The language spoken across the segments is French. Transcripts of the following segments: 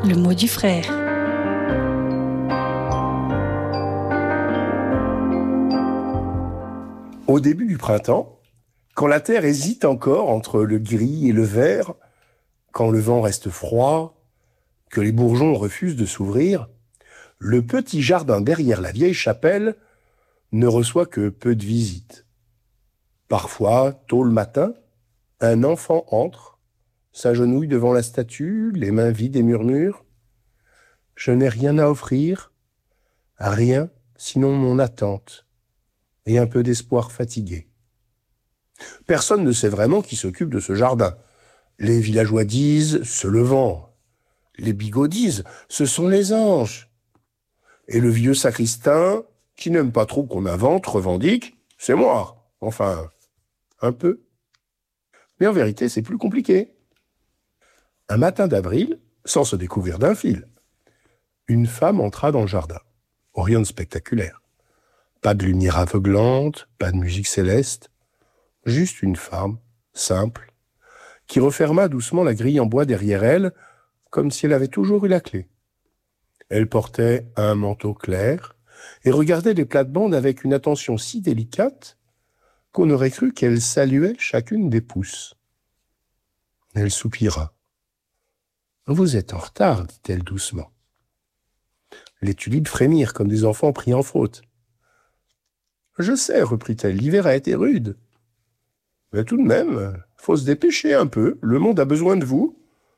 Le mot du frère. Au début du printemps, quand la terre hésite encore entre le gris et le vert, quand le vent reste froid, que les bourgeons refusent de s'ouvrir, le petit jardin derrière la vieille chapelle ne reçoit que peu de visites. Parfois, tôt le matin, un enfant entre, s'agenouille devant la statue, les mains vides et murmure « Je n'ai rien à offrir, rien sinon mon attente et un peu d'espoir fatigué. » Personne ne sait vraiment qui s'occupe de ce jardin. Les villageois disent « c'est le vent ». Les bigots disent « ce sont les anges ». Et le vieux sacristain, qui n'aime pas trop qu'on invente, revendique « c'est moi ». Enfin, un peu. Mais en vérité, c'est plus compliqué. Un matin d'avril, sans se découvrir d'un fil, une femme entra dans le jardin. Rien de spectaculaire. Pas de lumière aveuglante, pas de musique céleste. Juste une femme, simple, qui referma doucement la grille en bois derrière elle, comme si elle avait toujours eu la clé. Elle portait un manteau clair et regardait les plates-bandes avec une attention si délicate qu'on aurait cru qu'elle saluait chacune des pousses. Elle soupira. « Vous êtes en retard, dit-elle doucement. » Les tulipes frémirent comme des enfants pris en faute. « Je sais, reprit-elle, l'hiver a été rude. Mais tout de même, faut se dépêcher un peu, le monde a besoin de vous. »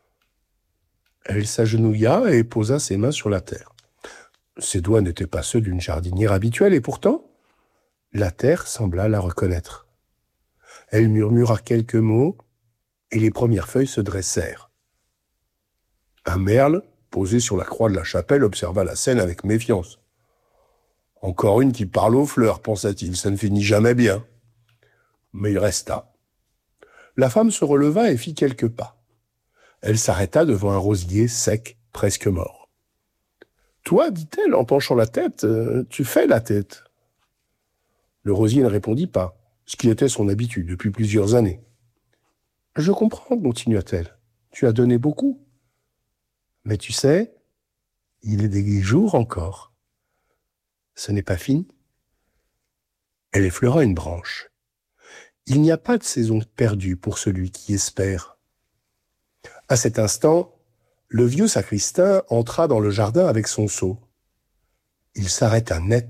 Elle s'agenouilla et posa ses mains sur la terre. Ses doigts n'étaient pas ceux d'une jardinière habituelle, et pourtant, la terre sembla la reconnaître. Elle murmura quelques mots, et les premières feuilles se dressèrent. Un merle, posé sur la croix de la chapelle, observa la scène avec méfiance. « Encore une qui parle aux fleurs, pensa-t-il, ça ne finit jamais bien. » Mais il resta. La femme se releva et fit quelques pas. Elle s'arrêta devant un rosier sec, presque mort. « Toi, dit-elle, en penchant la tête, tu fais la tête. » Le rosier ne répondit pas, ce qui était son habitude depuis plusieurs années. « Je comprends, continua-t-elle. Tu as donné beaucoup. Mais tu sais, il est des jours encore. Ce n'est pas fini. » Elle effleura une branche. Il n'y a pas de saison perdue pour celui qui espère. À cet instant, le vieux sacristain entra dans le jardin avec son seau. Il s'arrêta net